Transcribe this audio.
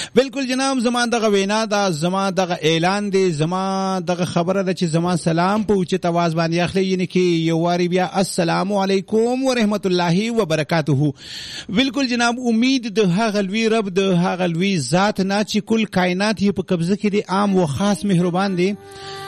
بالکل جناب، زما دغه وینا دا، زما دغه اعلان دی، زما دغه خبره ده چې زما سلام په اوچت आवाज باندې اخلي، یعنی کې یو واری بیا السلام علیکم ورحمت الله وبرکاته. بالکل جناب، امید د هغه لوی رب، د هغه لوی ذات نه چې کل کائنات یې په قبضه کې دی، عام و خاص مهربان دی.